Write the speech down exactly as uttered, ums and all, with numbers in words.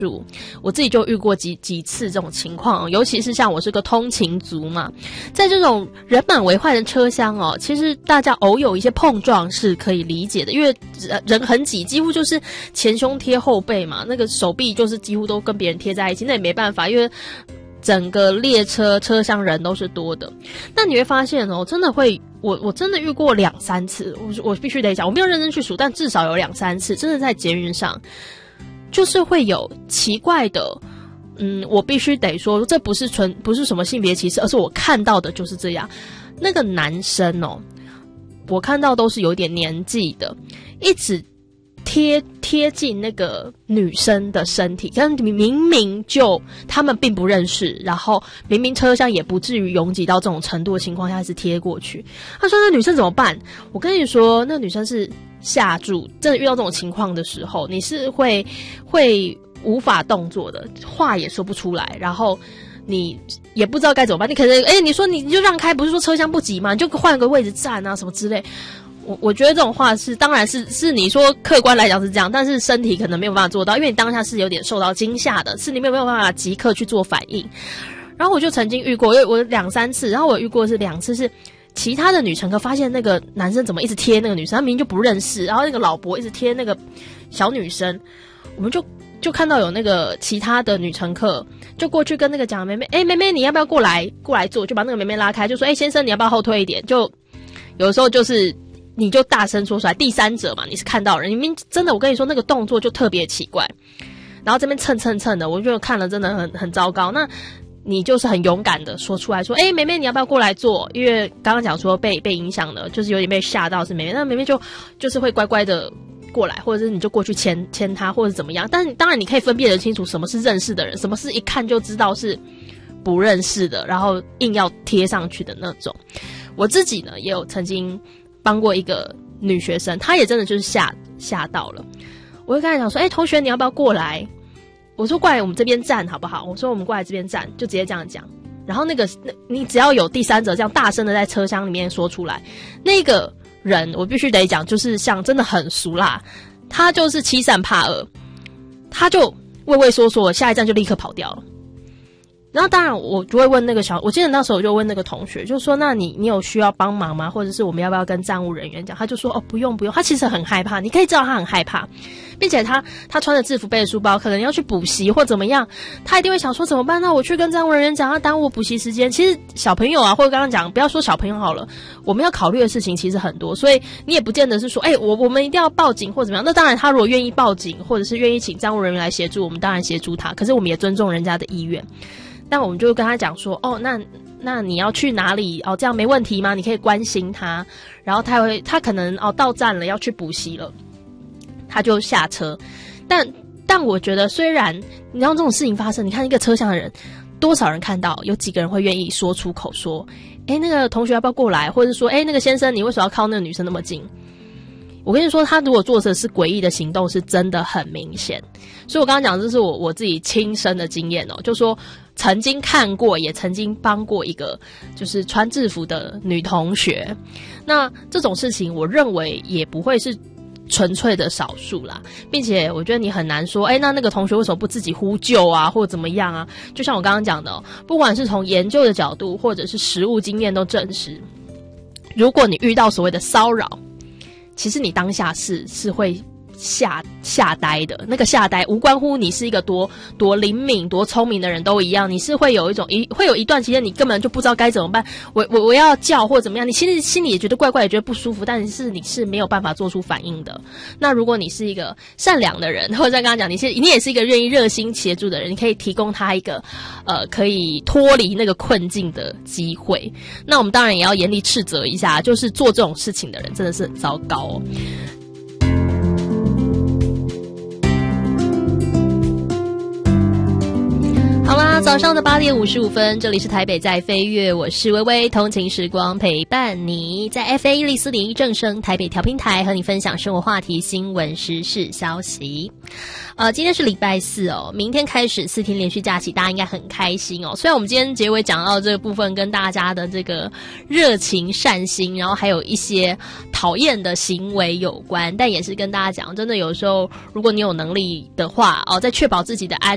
我自己就遇过几几次这种情况，尤其是像我是个通勤族嘛，在这种人满为患的车厢哦，其实大家偶有一些碰撞是可以理解的，因为人很挤，几乎就是前胸贴后背嘛，那个手臂就是几乎都跟别人贴在一起，那也没办法，因为整个列车车厢人都是多的。那你会发现哦，真的会，我我真的遇过两三次，我我必须得讲，我没有认真去数，但至少有两三次，真的在捷运上。就是会有奇怪的，嗯，我必须得说，这不是纯不是什么性别歧视，而是我看到的就是这样。那个男生哦，我看到都是有点年纪的，一直贴贴近那个女生的身体，但明明就他们并不认识，然后明明车厢也不至于拥挤到这种程度的情况下，是贴过去。他说：“那女生怎么办？”我跟你说，那女生是吓住，真的遇到这种情况的时候，你是会会无法动作的，话也说不出来，然后你也不知道该怎么办。你可能哎、欸，你说你就让开，不是说车厢不挤吗？你就换个位置站啊，什么之类。我我觉得这种话是，当然是是你说客观来讲是这样，但是身体可能没有办法做到，因为你当下是有点受到惊吓的，是你没有办法即刻去做反应。然后我就曾经遇过，因为我两三次，然后我遇过是两次是。其他的女乘客发现那个男生怎么一直贴那个女生，他明明就不认识，然后那个老伯一直贴那个小女生，我们就就看到有那个其他的女乘客就过去跟那个讲妹妹，哎、欸，妹妹你要不要过来过来坐，就把那个妹妹拉开，就说哎、欸、先生你要不要后退一点，就有的时候就是你就大声说出来，第三者嘛，你是看到人，明明真的我跟你说那个动作就特别奇怪，然后这边蹭蹭蹭的，我就看了真的很很糟糕。那你就是很勇敢的说出来说，哎、欸，妹妹你要不要过来坐？因为刚刚讲说被被影响了，就是有点被吓到是妹妹，那妹妹就就是会乖乖的过来，或者是你就过去牵牵她，或者怎么样。但当然你可以分辨得清楚什么是认识的人，什么是一看就知道是不认识的，然后硬要贴上去的那种。我自己呢也有曾经帮过一个女学生，她也真的就是吓吓到了。我会跟她讲说，哎、欸，同学你要不要过来？我说过来我们这边站好不好？我说我们过来这边站，就直接这样讲。然后那个你只要有第三者这样大声的在车厢里面说出来，那个人我必须得讲，就是像真的很俗辣，他就是欺善怕恶，他就畏畏缩缩，下一站就立刻跑掉了。然后当然我就会问那个小，我记得那时候我就问那个同学，就说那你你有需要帮忙吗？或者是我们要不要跟站务人员讲？他就说哦不用不用，他其实很害怕，你可以知道他很害怕，并且他他穿着制服背着书包，可能要去补习或怎么样，他一定会想说怎么办？那我去跟站务人员讲，他耽误我补习时间。其实小朋友啊，或者刚刚讲不要说小朋友好了，我们要考虑的事情其实很多，所以你也不见得是说哎、欸、我我们一定要报警或怎么样。那当然他如果愿意报警或者是愿意请站务人员来协助，我们当然协助他，可是我们也尊重人家的意愿。但我们就跟他讲说，哦，那那你要去哪里？哦，这样没问题吗？你可以关心他，然后他会，他可能哦到站了要去补习了，他就下车。但但我觉得，虽然你让这种事情发生，你看一个车厢的人，多少人看到，有几个人会愿意说出口说，哎，那个同学要不要过来？或者说，哎，那个先生，你为什么要靠那个女生那么近？我跟你说，他如果做的是诡异的行动，是真的很明显。所以我刚刚讲，这是我我自己亲身的经验哦，就说曾经看过，也曾经帮过一个就是穿制服的女同学。那这种事情，我认为也不会是纯粹的少数啦，并且我觉得你很难说，哎，那那个同学为什么不自己呼救啊，或者怎么样啊？就像我刚刚讲的哦，不管是从研究的角度，或者是实务经验都证实，如果你遇到所谓的骚扰，其实你当下是是会吓吓呆的，那个吓呆无关乎你是一个多多灵敏、多聪明的人都一样，你是会有一种一会有一段期间你根本就不知道该怎么办，我我我要叫或怎么样，你心里心里也觉得怪怪，也觉得不舒服，但是你是没有办法做出反应的。那如果你是一个善良的人，或者像刚刚讲，你是你也是一个愿意热心协助的人，你可以提供他一个呃可以脱离那个困境的机会。那我们当然也要严厉斥责一下，就是做这种事情的人真的是很糟糕哦。好啦，早上的八点五十五分，这里是台北在飞跃，我是微微，通勤时光陪伴你，在 F A 一零四点一正声台北调频台和你分享生活话题、新闻时事消息。呃，今天是礼拜四哦，明天开始四天连续假期，大家应该很开心哦。虽然我们今天结尾讲到这个部分跟大家的这个热情善心，然后还有一些讨厌的行为有关，但也是跟大家讲，真的有时候如果你有能力的话哦，在确保自己的安